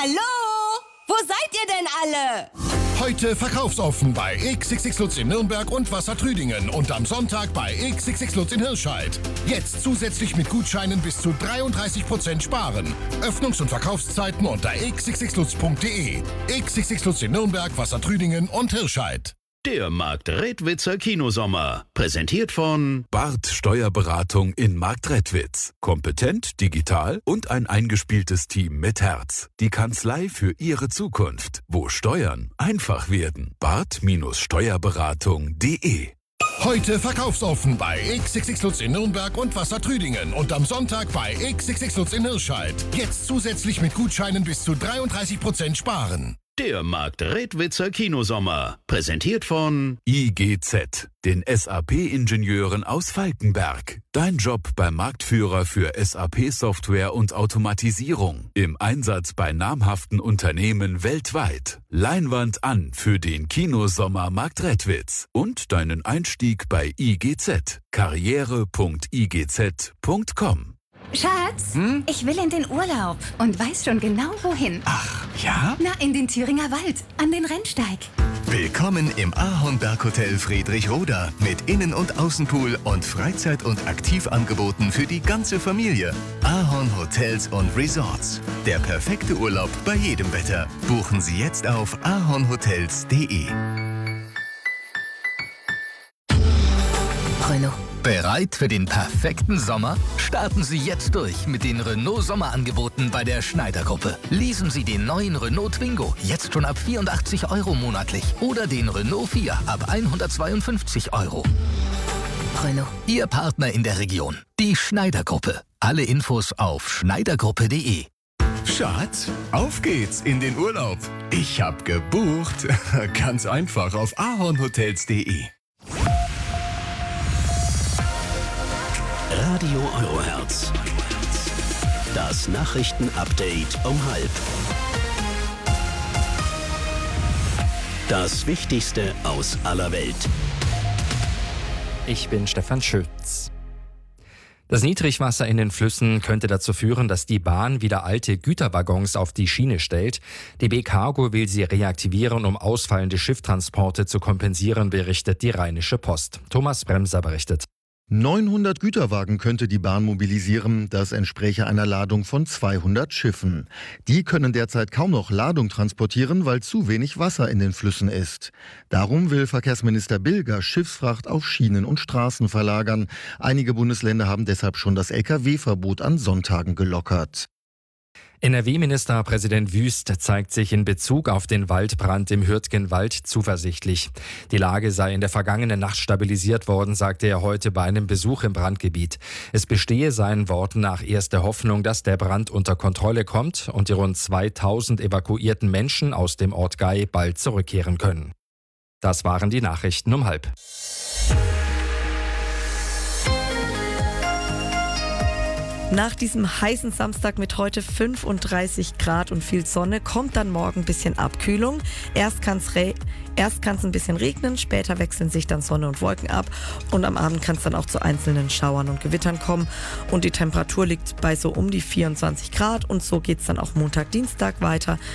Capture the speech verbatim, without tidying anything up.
Hallo? Wo seid ihr denn alle? Heute verkaufsoffen bei X X X Lutz in Nürnberg und Wassertrüdingen und am Sonntag bei X X X Lutz in Hirscheid. Jetzt zusätzlich mit Gutscheinen bis zu dreiunddreißig Prozent sparen. Öffnungs- und Verkaufszeiten unter x x x lutz punkt d e. X X X Lutz in Nürnberg, Wassertrüdingen und Hirscheid. Der Marktredwitzer Kinosommer. Präsentiert von Barth Steuerberatung in Marktredwitz. Kompetent, digital und ein eingespieltes Team mit Herz. Die Kanzlei für Ihre Zukunft, wo Steuern einfach werden. barth-steuerberatung punkt de. Heute verkaufsoffen bei X X X Lutz in Nürnberg und Wassertrüdingen und am Sonntag bei X X X Lutz in Hirscheid. Jetzt zusätzlich mit Gutscheinen bis zu dreiunddreißig Prozent sparen. Der Marktredwitzer Kinosommer. Präsentiert von I G Z, den S A P-Ingenieuren aus Falkenberg. Dein Job beim Marktführer für S A P-Software und Automatisierung. Im Einsatz bei namhaften Unternehmen weltweit. Leinwand an für den Kinosommer Marktredwitz und deinen Einstieg bei I G Z. karriere punkt i g z punkt com. Schatz, hm? ich will in den Urlaub und weiß schon genau wohin. Ach, ja? Na, in den Thüringer Wald, an den Rennsteig. Willkommen im Ahornberghotel Friedrichroda mit Innen- und Außenpool und Freizeit- und Aktivangeboten für die ganze Familie. Ahorn Hotels und Resorts. Der perfekte Urlaub bei jedem Wetter. Buchen Sie jetzt auf ahornhotels punkt de. Renault. Bereit für den perfekten Sommer? Starten Sie jetzt durch mit den Renault Sommerangeboten bei der Schneider Gruppe. Leasen Sie den neuen Renault Twingo jetzt schon ab vierundachtzig Euro monatlich oder den Renault vier ab hundertzweiundfünfzig Euro. Renault. Ihr Partner in der Region. Die Schneider Gruppe. Alle Infos auf schneidergruppe punkt de. Schatz, auf geht's in den Urlaub. Ich hab gebucht. Ganz einfach auf ahornhotels punkt de. Radio Eurohertz. Das Nachrichtenupdate um halb. Das Wichtigste aus aller Welt. Ich bin Stefan Schütz. Das Niedrigwasser in den Flüssen könnte dazu führen, dass die Bahn wieder alte Güterwaggons auf die Schiene stellt. D B Cargo will sie reaktivieren, um ausfallende Schifftransporte zu kompensieren, berichtet die Rheinische Post. Thomas Bremser berichtet. neunhundert Güterwagen könnte die Bahn mobilisieren. Das entspräche einer Ladung von zweihundert Schiffen. Die können derzeit kaum noch Ladung transportieren, weil zu wenig Wasser in den Flüssen ist. Darum will Verkehrsminister Bilger Schiffsfracht auf Schienen und Straßen verlagern. Einige Bundesländer haben deshalb schon das L K W-Verbot an Sonntagen gelockert. N R W-Ministerpräsident Wüst zeigt sich in Bezug auf den Waldbrand im Hürtgenwald zuversichtlich. Die Lage sei in der vergangenen Nacht stabilisiert worden, sagte er heute bei einem Besuch im Brandgebiet. Es bestehe seinen Worten nach erste Hoffnung, dass der Brand unter Kontrolle kommt und die rund zweitausend evakuierten Menschen aus dem Ort Gay bald zurückkehren können. Das waren die Nachrichten um halb. Nach diesem heißen Samstag mit heute fünfunddreißig Grad und viel Sonne kommt dann morgen ein bisschen Abkühlung. Erst kann es re- erst kann's ein bisschen regnen, später wechseln sich dann Sonne und Wolken ab und am Abend kann es dann auch zu einzelnen Schauern und Gewittern kommen. Und die Temperatur liegt bei so um die vierundzwanzig Grad und so geht es dann auch Montag, Dienstag weiter.